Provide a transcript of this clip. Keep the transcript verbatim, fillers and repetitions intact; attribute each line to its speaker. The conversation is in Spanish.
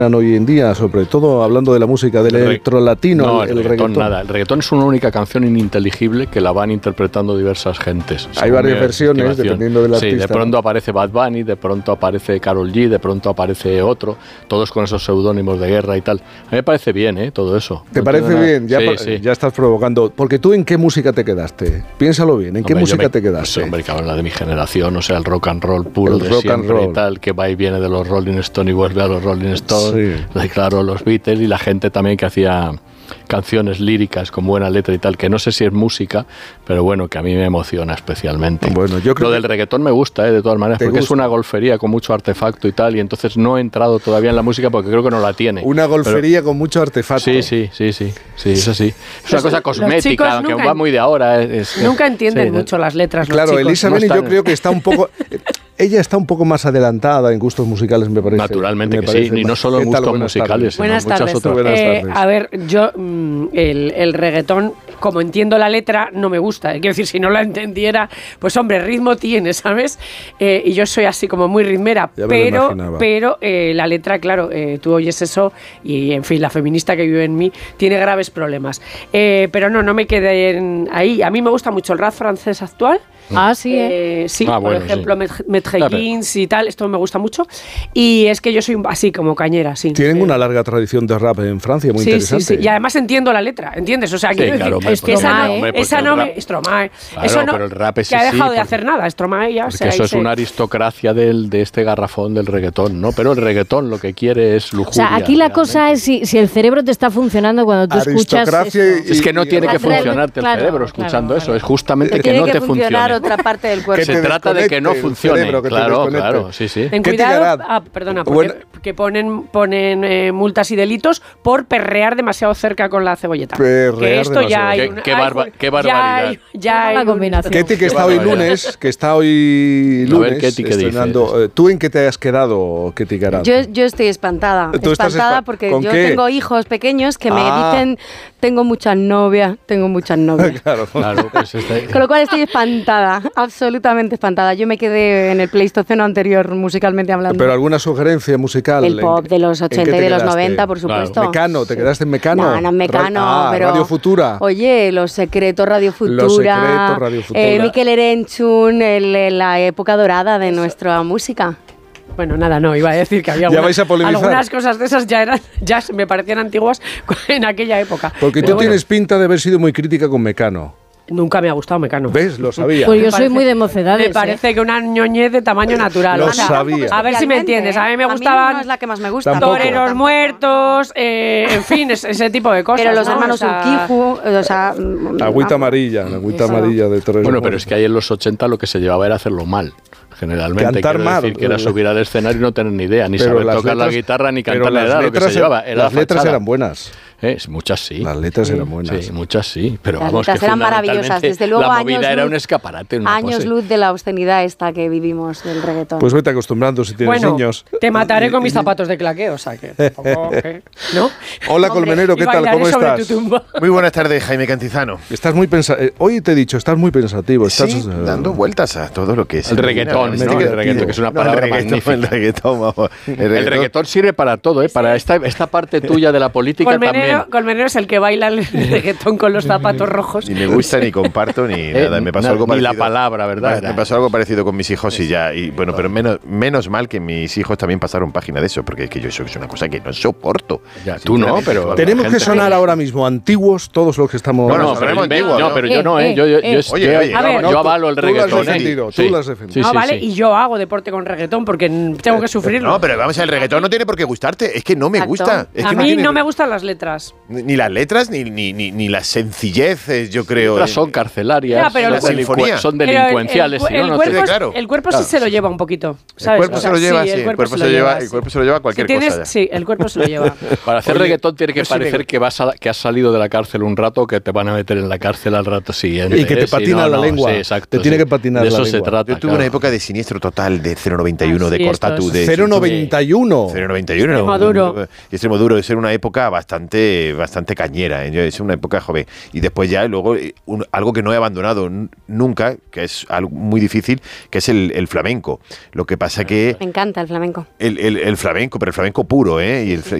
Speaker 1: hoy en día, sobre todo hablando de la música del electrolatino,
Speaker 2: no,
Speaker 1: el,
Speaker 2: el,
Speaker 1: el
Speaker 2: reggaetón,
Speaker 1: reggaetón.
Speaker 2: Nada, el reggaetón es una única canción ininteligible que la van interpretando diversas gentes.
Speaker 1: Hay varias versiones dependiendo del artista.
Speaker 2: Sí, de pronto aparece Bad Bunny, de pronto aparece Karol G, de pronto aparece otro, todos con esos seudónimos de guerra y tal. A mí me parece bien, ¿eh? Todo eso.
Speaker 1: ¿Te
Speaker 2: no
Speaker 1: parece bien? Ya,
Speaker 2: sí,
Speaker 1: pa-
Speaker 2: sí.
Speaker 1: ya estás provocando. Porque tú, ¿en qué música te quedaste? Piénsalo bien, ¿en qué
Speaker 2: Hombre,
Speaker 1: música
Speaker 2: me,
Speaker 1: te quedaste?
Speaker 2: Pues, hombre, cabrón, la de mi generación, o sea, el rock and roll puro
Speaker 1: El
Speaker 2: de
Speaker 1: rock
Speaker 2: siempre
Speaker 1: and roll.
Speaker 2: y tal, que va y viene de los Rolling Stones y vuelve a los Rolling Stones.
Speaker 1: Sí.
Speaker 2: Claro, los Beatles y la gente también que hacía canciones líricas con buena letra y tal, que no sé si es música, pero bueno, que a mí me emociona especialmente.
Speaker 1: Bueno, yo creo
Speaker 2: Lo del reggaetón me gusta, ¿eh? De todas maneras, porque
Speaker 1: gusta?
Speaker 2: es una golfería con mucho artefacto y tal, y entonces no he entrado todavía en la música porque creo que no la tiene.
Speaker 1: Una golfería pero, con mucho artefacto.
Speaker 2: Sí, sí, sí, sí, sí, eso sí. Es una
Speaker 3: los,
Speaker 2: cosa cosmética, que va muy de ahora. Es, es,
Speaker 3: nunca entienden
Speaker 2: sí,
Speaker 3: mucho las letras.
Speaker 1: Claro,
Speaker 3: los
Speaker 1: Elisa
Speaker 3: no
Speaker 1: Beni yo creo que está un poco... Ella está un poco más adelantada en gustos musicales, me parece.
Speaker 2: Naturalmente
Speaker 1: me
Speaker 2: que
Speaker 1: parece.
Speaker 2: sí, y no solo en gustos
Speaker 1: Buenas
Speaker 2: musicales, sino
Speaker 3: Buenas
Speaker 2: muchas
Speaker 3: tardes.
Speaker 2: otras.
Speaker 1: Buenas
Speaker 3: Eh,
Speaker 1: tardes.
Speaker 3: a ver, yo mm, el, el reggaetón, como entiendo la letra, no me gusta. Quiero decir, si no la entendiera, pues hombre, ritmo tiene, ¿sabes? Eh, y yo soy así como muy ritmera,
Speaker 1: Ya me lo
Speaker 3: pero,
Speaker 1: imaginaba.
Speaker 3: pero eh, la letra, claro, eh, tú oyes eso y, en fin, la feminista que vive en mí tiene graves problemas. Eh, pero no, no me quedé en ahí. A mí me gusta mucho el rap francés actual.
Speaker 4: Ah, sí, ¿eh?
Speaker 3: Eh, sí,
Speaker 2: Ah,
Speaker 3: por
Speaker 2: bueno,
Speaker 3: ejemplo,
Speaker 2: sí.
Speaker 3: Maître
Speaker 2: Claro.
Speaker 3: Gims y tal, esto me gusta mucho. Y es que yo soy así como cañera, sí.
Speaker 1: Tienen
Speaker 3: Eh,
Speaker 1: una larga tradición de rap en Francia, muy
Speaker 3: sí,
Speaker 1: interesante.
Speaker 3: sí, sí. Y además entiendo la letra, ¿entiendes? O sea,
Speaker 2: Sí,
Speaker 3: quiero
Speaker 2: claro,
Speaker 3: decir,
Speaker 2: hombre,
Speaker 3: es que esa
Speaker 2: porque-
Speaker 3: no,
Speaker 2: hombre, porque
Speaker 3: esa
Speaker 2: el
Speaker 3: no
Speaker 2: rap-
Speaker 3: me... Stromae.
Speaker 2: Claro,
Speaker 3: eso no,
Speaker 2: pero el rap ese
Speaker 3: que ha
Speaker 2: sí,
Speaker 3: dejado de
Speaker 2: porque-
Speaker 3: hacer nada. Stromae ya
Speaker 2: Porque
Speaker 3: se
Speaker 2: eso
Speaker 3: ahí
Speaker 2: es
Speaker 3: se-
Speaker 2: una aristocracia del, de este garrafón del reggaetón, ¿no? Pero el reggaetón lo que quiere es
Speaker 4: O
Speaker 2: lujuria.
Speaker 4: sea, aquí la
Speaker 2: realmente.
Speaker 4: cosa es si, si el cerebro te está funcionando cuando tú escuchas
Speaker 1: Aristocracia
Speaker 4: esto.
Speaker 1: y-
Speaker 2: Es que no tiene que
Speaker 4: Realmente,
Speaker 2: funcionarte el
Speaker 4: claro,
Speaker 2: cerebro
Speaker 4: claro,
Speaker 2: escuchando
Speaker 4: claro.
Speaker 2: eso, es justamente que
Speaker 5: tiene
Speaker 2: no
Speaker 5: que
Speaker 2: te
Speaker 5: funcionar
Speaker 2: funcione.
Speaker 5: otra parte del
Speaker 1: Que
Speaker 5: cuerpo.
Speaker 1: te
Speaker 2: Se trata de que no
Speaker 1: desconecte el
Speaker 2: funcione.
Speaker 1: cerebro, que te
Speaker 2: Claro,
Speaker 1: desconecte.
Speaker 2: claro, sí, sí.
Speaker 3: Ten
Speaker 1: Ketty
Speaker 3: cuidado,
Speaker 1: Garad.
Speaker 3: ah, perdona, porque,
Speaker 1: Bueno.
Speaker 3: que ponen, ponen eh, multas y delitos por perrear demasiado cerca con la cebolleta.
Speaker 1: Perrear
Speaker 3: que esto ya
Speaker 1: demasiado.
Speaker 3: hay
Speaker 2: Qué-
Speaker 3: una-
Speaker 2: qué
Speaker 3: hay-
Speaker 2: barba- qué
Speaker 3: ya
Speaker 2: barbaridad.
Speaker 3: hay- Ya
Speaker 4: Qué
Speaker 3: hay
Speaker 4: mala
Speaker 3: un-
Speaker 4: combinación.
Speaker 1: Ketty, que
Speaker 2: Qué
Speaker 1: está hoy
Speaker 2: barbaridad.
Speaker 1: lunes, que está hoy
Speaker 2: A ver,
Speaker 1: lunes
Speaker 2: Ketty, ¿qué
Speaker 1: estrenando.
Speaker 2: dices?
Speaker 1: eh, ¿Tú en qué te has quedado, Ketty Garad?
Speaker 5: Yo, yo estoy espantada,
Speaker 1: Tú estás
Speaker 5: espantada
Speaker 1: espa-
Speaker 5: porque
Speaker 1: ¿con
Speaker 5: yo
Speaker 1: qué?
Speaker 5: tengo hijos pequeños que me
Speaker 1: Ah.
Speaker 5: dicen tengo muchas novias, tengo muchas novias.
Speaker 1: Claro.
Speaker 2: Claro, pues este-
Speaker 5: Con lo cual estoy espantada, absolutamente espantada. Yo me quedé en el Pleistoceno anterior, musicalmente hablando.
Speaker 1: Pero alguna sugerencia musical.
Speaker 5: El pop de los
Speaker 1: ¿en qué
Speaker 5: ochenta y
Speaker 1: te
Speaker 5: de los
Speaker 1: quedaste?
Speaker 5: noventa, por
Speaker 2: Claro.
Speaker 5: supuesto.
Speaker 1: Mecano, ¿te
Speaker 5: Sí.
Speaker 1: quedaste en Mecano?
Speaker 5: No, no en Mecano,
Speaker 1: Ra- ah,
Speaker 5: pero...
Speaker 1: Radio Futura.
Speaker 5: Oye, Los Secretos, Radio Futura.
Speaker 1: Los Secretos, Radio Futura.
Speaker 5: Eh, Mikel Erenchun, el- el- la época dorada de nuestra música.
Speaker 3: Bueno, nada, no, iba a decir que había
Speaker 1: Ya
Speaker 3: algunas,
Speaker 1: vais a polemizar.
Speaker 3: algunas cosas de esas ya eran, ya me parecían antiguas en aquella época.
Speaker 1: Porque
Speaker 3: Pero
Speaker 1: tú
Speaker 3: bueno,
Speaker 1: tienes pinta de haber sido muy crítica con Mecano.
Speaker 3: Nunca me ha gustado Mecano.
Speaker 1: ¿Ves? Lo sabía.
Speaker 4: Pues yo
Speaker 3: Me
Speaker 4: soy
Speaker 3: parece-
Speaker 4: muy de mocedades.
Speaker 3: Me parece
Speaker 4: ¿eh?
Speaker 3: que una ñoñez de tamaño natural.
Speaker 1: Lo
Speaker 3: o sea,
Speaker 1: sabía.
Speaker 3: A ver si me entiendes. A mí me
Speaker 5: no
Speaker 3: gustaban
Speaker 5: es la que más me gusta.
Speaker 1: Tampoco.
Speaker 3: toreros
Speaker 5: Tampoco.
Speaker 3: muertos, eh, en fin, es- ese tipo de cosas.
Speaker 5: Pero los
Speaker 3: ¿no?
Speaker 5: hermanos
Speaker 3: O sea,
Speaker 5: Urquijo, o sea... mm,
Speaker 1: Agüita
Speaker 5: ah,
Speaker 1: amarilla, la agüita
Speaker 5: Eso.
Speaker 1: amarilla de Torres.
Speaker 2: Bueno, pero es que ahí en los ochenta lo que se llevaba era hacerlo mal. Generalmente,
Speaker 1: Cantar
Speaker 2: quiero
Speaker 1: mal.
Speaker 2: decir que era subir al escenario y no tener ni idea, ni
Speaker 1: Pero
Speaker 2: saber
Speaker 1: las
Speaker 2: tocar la
Speaker 1: letras-
Speaker 2: guitarra ni
Speaker 1: pero
Speaker 2: cantar
Speaker 1: las
Speaker 2: nada, lo que
Speaker 1: letras
Speaker 2: se
Speaker 1: er-
Speaker 2: llevaba. Era
Speaker 1: las
Speaker 2: la
Speaker 1: letras
Speaker 2: fachada.
Speaker 1: eran buenas.
Speaker 2: Eh, muchas sí.
Speaker 1: Las letras eran buenas.
Speaker 2: Sí, muchas sí, pero
Speaker 5: Las
Speaker 2: vamos
Speaker 5: letras
Speaker 2: que
Speaker 5: eran maravillosas,
Speaker 2: fundamentalmente
Speaker 5: desde luego
Speaker 2: la
Speaker 5: años
Speaker 2: movida era
Speaker 5: luz-
Speaker 2: un escaparate, una
Speaker 5: Años
Speaker 2: pose.
Speaker 5: luz de la obscenidad esta que vivimos del reggaetón.
Speaker 1: Pues vete acostumbrando si tienes
Speaker 3: Bueno,
Speaker 1: niños.
Speaker 3: te mataré con mis zapatos de claqué, o sea que tampoco, ¿eh? ¿no?
Speaker 1: Hola,
Speaker 3: Hombre,
Speaker 1: Colmenero, ¿qué
Speaker 3: y
Speaker 1: tal?
Speaker 3: bailaré
Speaker 1: ¿Cómo
Speaker 3: sobre
Speaker 1: estás?
Speaker 3: tu tumba.
Speaker 6: Muy buenas tardes, Jaime Cantizano.
Speaker 1: Estás muy pensa eh, Hoy te he dicho, estás muy pensativo. Estás
Speaker 6: Sí,
Speaker 1: eh,
Speaker 6: dando vueltas a todo lo que es
Speaker 2: El reggaetón,
Speaker 6: ¿no?
Speaker 2: ¿no? El reggaetón, que es una
Speaker 6: No, el
Speaker 2: palabra
Speaker 6: reggaetón,
Speaker 2: magnífica.
Speaker 6: El reggaetón, vamos. El
Speaker 2: El reggaetón sirve para todo, ¿eh? Para esta, esta parte tuya de la política
Speaker 3: Colmenero,
Speaker 2: también.
Speaker 3: Colmenero es el que baila el reggaetón con los zapatos rojos.
Speaker 6: Ni me gusta, ni comparto, ni
Speaker 2: Eh,
Speaker 6: nada. Me pasó
Speaker 2: na-
Speaker 6: algo
Speaker 2: ni la
Speaker 6: parecido.
Speaker 2: palabra, ¿verdad?
Speaker 6: Me, me pasó algo parecido con mis hijos y ya. Y bueno, pero menos, menos mal que mis hijos también pasaron página de eso, porque es que yo eso es una cosa que no soporto.
Speaker 2: Ya, tú no,
Speaker 6: Sinceramente,
Speaker 2: pero-
Speaker 6: toda la
Speaker 1: Tenemos
Speaker 6: gente.
Speaker 1: que sonar ahora mismo antiguos todos los que estamos.
Speaker 6: No, no,
Speaker 2: No, pero,
Speaker 6: sonaremos
Speaker 2: inve-
Speaker 6: antiguos,
Speaker 2: no,
Speaker 6: ¿no?
Speaker 2: pero yo no, ¿eh? Yo, yo, yo,
Speaker 4: Eh,
Speaker 2: yo-
Speaker 6: oye, oye,
Speaker 3: a ver,
Speaker 2: yo
Speaker 1: no,
Speaker 2: avalo el
Speaker 1: tú- tú lo has
Speaker 2: reggaetón, ¿eh?
Speaker 1: defendido, tú
Speaker 2: Sí.
Speaker 1: lo has defendido.
Speaker 2: Sí,
Speaker 3: no,
Speaker 2: sí,
Speaker 3: vale,
Speaker 2: sí.
Speaker 3: y yo hago deporte con reggaetón porque n- tengo que sufrirlo.
Speaker 6: No, pero vamos, el reggaetón no tiene por qué gustarte. Es que no me
Speaker 5: Exacto.
Speaker 6: gusta. Es
Speaker 3: a
Speaker 6: que
Speaker 3: mí
Speaker 6: tiene-
Speaker 3: no me gustan las letras.
Speaker 6: Ni ni las letras, ni, ni, ni, ni las sencilleces, yo creo.
Speaker 2: Otras son carcelarias,
Speaker 3: Ya, pero
Speaker 2: son,
Speaker 3: el-
Speaker 2: delincu-
Speaker 6: sinfonía.
Speaker 2: son
Speaker 3: Pero el-
Speaker 2: delincuenciales.
Speaker 3: El,
Speaker 2: si no,
Speaker 3: el
Speaker 2: no
Speaker 3: cuerpo,
Speaker 2: te-
Speaker 6: Sí,
Speaker 3: es-
Speaker 6: claro.
Speaker 3: el cuerpo
Speaker 6: Claro.
Speaker 3: sí se lo lleva un poquito.
Speaker 6: El
Speaker 3: ¿sabes?
Speaker 6: cuerpo
Speaker 3: O
Speaker 6: se
Speaker 3: sea,
Speaker 6: lo lleva,
Speaker 3: sí,
Speaker 6: sí,
Speaker 3: el
Speaker 6: el
Speaker 3: cuerpo
Speaker 6: cuerpo
Speaker 3: se
Speaker 6: se
Speaker 3: lo
Speaker 6: lleva,
Speaker 3: lleva,
Speaker 6: el
Speaker 3: sí.
Speaker 6: cuerpo se lo lleva cualquier
Speaker 3: Si tienes-
Speaker 6: cosa ya.
Speaker 3: Sí, el cuerpo se lo lleva.
Speaker 2: Para hacer
Speaker 1: Oye,
Speaker 2: reggaetón tiene que
Speaker 1: yo sí
Speaker 2: parecer
Speaker 1: me-
Speaker 2: que, vas a- que has salido de la cárcel un rato, que te van a meter en la cárcel al rato siguiente.
Speaker 1: Y que te
Speaker 2: ¿eh? Sí,
Speaker 1: patina
Speaker 2: no,
Speaker 1: la
Speaker 2: no,
Speaker 1: lengua.
Speaker 2: sí, exacto,
Speaker 1: Te tiene
Speaker 2: sí.
Speaker 1: que patinar
Speaker 2: De
Speaker 1: la
Speaker 2: eso se
Speaker 1: lengua.
Speaker 2: trata.
Speaker 6: Yo tuve
Speaker 2: claro.
Speaker 6: una época de siniestro total de cero noventa y uno
Speaker 3: Ah,
Speaker 6: de
Speaker 3: sí,
Speaker 6: Cortatu.
Speaker 3: esto
Speaker 6: De
Speaker 1: cero noventa y uno.
Speaker 6: cero noventa y uno.
Speaker 3: Extremo
Speaker 6: no,
Speaker 3: duro.
Speaker 6: no, Extremo duro. Es una época bastante bastante, bastante cañera. ¿eh? Yo, es una época joven. Y después ya, luego, un, algo que no he abandonado n- nunca, que es algo muy difícil, que es el, el flamenco. Lo que pasa que...
Speaker 5: Me encanta el flamenco.
Speaker 6: El, el, el flamenco, pero el flamenco puro, ¿eh? Y el,